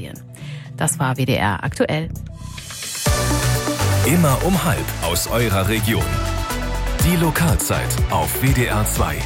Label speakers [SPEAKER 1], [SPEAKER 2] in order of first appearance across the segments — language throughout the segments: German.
[SPEAKER 1] Medien. Das war WDR aktuell.
[SPEAKER 2] Immer um 12 aus eurer Region. Die Lokalzeit auf WDR 2.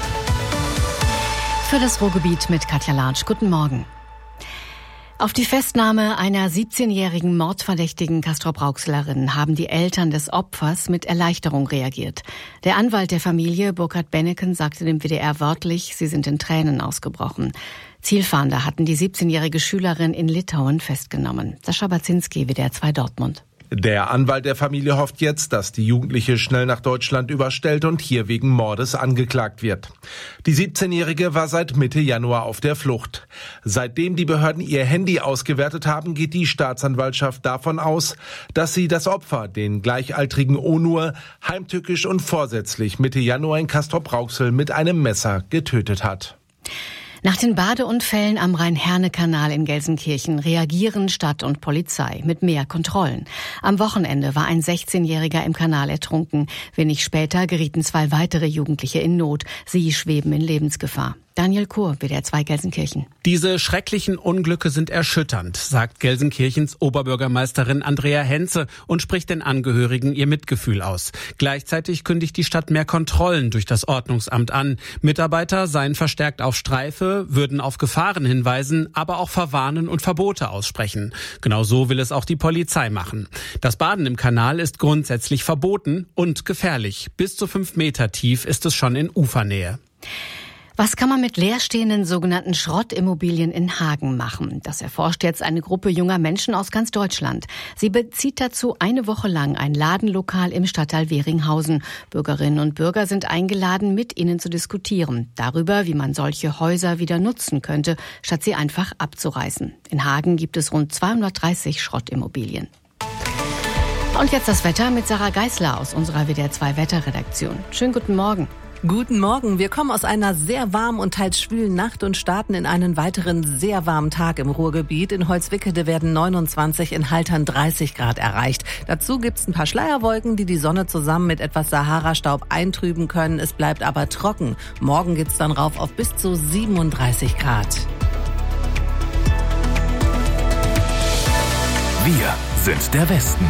[SPEAKER 1] Für das Ruhrgebiet mit Katja Latsch. Guten Morgen. Auf die Festnahme einer 17-jährigen mordverdächtigen Castrop-Rauxelerin haben die Eltern des Opfers mit Erleichterung reagiert. Der Anwalt der Familie, Burkhard Benneken, sagte dem WDR wörtlich, sie sind in Tränen ausgebrochen. Zielfahnder hatten die 17-jährige Schülerin in Litauen festgenommen. Sascha Baczynski, WDR 2 Dortmund.
[SPEAKER 3] Der Anwalt der Familie hofft jetzt, dass die Jugendliche schnell nach Deutschland überstellt und hier wegen Mordes angeklagt wird. Die 17-Jährige war seit Mitte Januar auf der Flucht. Seitdem die Behörden ihr Handy ausgewertet haben, geht die Staatsanwaltschaft davon aus, dass sie das Opfer, den gleichaltrigen Onur, heimtückisch und vorsätzlich Mitte Januar in Castrop-Rauxel mit einem Messer getötet hat.
[SPEAKER 1] Nach den Badeunfällen am Rhein-Herne-Kanal in Gelsenkirchen reagieren Stadt und Polizei mit mehr Kontrollen. Am Wochenende war ein 16-Jähriger im Kanal ertrunken. Wenig später gerieten 2 weitere Jugendliche in Not. Sie schweben in Lebensgefahr. Daniel Kur, WDR 2 Gelsenkirchen.
[SPEAKER 4] Diese schrecklichen Unglücke sind erschütternd, sagt Gelsenkirchens Oberbürgermeisterin Andrea Henze und spricht den Angehörigen ihr Mitgefühl aus. Gleichzeitig kündigt die Stadt mehr Kontrollen durch das Ordnungsamt an. Mitarbeiter seien verstärkt auf Streife, würden auf Gefahren hinweisen, aber auch verwarnen und Verbote aussprechen. Genau so will es auch die Polizei machen. Das Baden im Kanal ist grundsätzlich verboten und gefährlich. Bis zu 5 Meter tief ist es schon in Ufernähe.
[SPEAKER 1] Was kann man mit leerstehenden sogenannten Schrottimmobilien in Hagen machen? Das erforscht jetzt eine Gruppe junger Menschen aus ganz Deutschland. Sie bezieht dazu eine Woche lang ein Ladenlokal im Stadtteil Weringhausen. Bürgerinnen und Bürger sind eingeladen, mit ihnen zu diskutieren. Darüber, wie man solche Häuser wieder nutzen könnte, statt sie einfach abzureißen. In Hagen gibt es rund 230 Schrottimmobilien. Und jetzt das Wetter mit Sarah Geisler aus unserer WDR 2 Wetterredaktion. Schönen guten Morgen.
[SPEAKER 5] Guten Morgen. Wir kommen aus einer sehr warmen und teils schwülen Nacht und starten in einen weiteren sehr warmen Tag im Ruhrgebiet. In Holzwickede werden 29, in Haltern 30 Grad erreicht. Dazu gibt's ein paar Schleierwolken, die die Sonne zusammen mit etwas Sahara-Staub eintrüben können. Es bleibt aber trocken. Morgen geht's dann rauf auf bis zu 37 Grad.
[SPEAKER 2] Wir sind der Westen.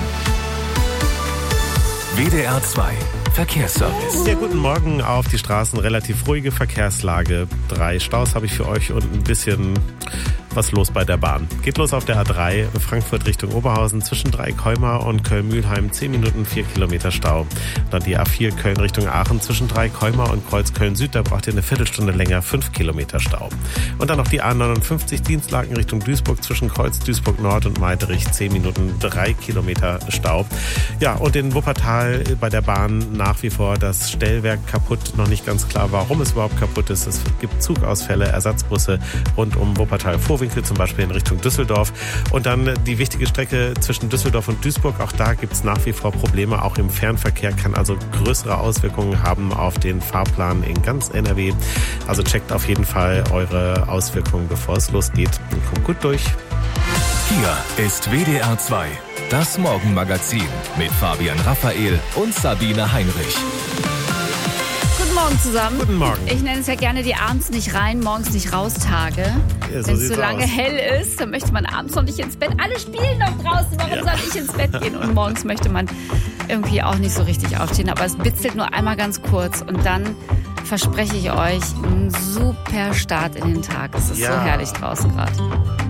[SPEAKER 2] WDR 2 Verkehrsservice.
[SPEAKER 6] Ja, guten Morgen auf die Straßen. Relativ ruhige Verkehrslage. 3 Staus habe ich für euch und ein bisschen was los bei der Bahn. Geht los auf der A3 Frankfurt Richtung Oberhausen zwischen Dreikäumer und Köln-Mühlheim 10 Minuten 4 Kilometer Stau. Dann die A4 Köln Richtung Aachen zwischen Dreikäumer und Kreuz Köln-Süd, da braucht ihr eine Viertelstunde länger 5 Kilometer Stau. Und dann noch die A59 Dienstlaken Richtung Duisburg zwischen Kreuz Duisburg Nord und Meiderich 10 Minuten 3 Kilometer Stau. Ja, und in Wuppertal bei der Bahn nach wie vor das Stellwerk kaputt. Noch nicht ganz klar, warum es überhaupt kaputt ist. Es gibt Zugausfälle, Ersatzbusse rund um Wuppertal-Vorwinkel, zum Beispiel in Richtung Düsseldorf. Und dann die wichtige Strecke zwischen Düsseldorf und Duisburg. Auch da gibt es nach wie vor Probleme. Auch im Fernverkehr kann also größere Auswirkungen haben auf den Fahrplan in ganz NRW. Also checkt auf jeden Fall eure Auswirkungen, bevor es losgeht. Und kommt gut durch.
[SPEAKER 2] Hier ist WDR 2, das Morgenmagazin mit Fabian Raphael und Sabine Heinrich.
[SPEAKER 7] Guten Morgen zusammen.
[SPEAKER 6] Guten Morgen.
[SPEAKER 7] Ich nenne es ja gerne die abends nicht rein, morgens nicht raus Tage.
[SPEAKER 6] Ja, so
[SPEAKER 7] wenn es so lange
[SPEAKER 6] aus.
[SPEAKER 7] hell ist, dann möchte man abends noch nicht ins Bett. Alle spielen noch draußen, warum soll ich ins Bett gehen? Und morgens möchte man irgendwie auch nicht so richtig aufstehen. Aber es bitzelt nur einmal ganz kurz und dann verspreche ich euch einen super Start in den Tag. Es ist so herrlich draußen gerade.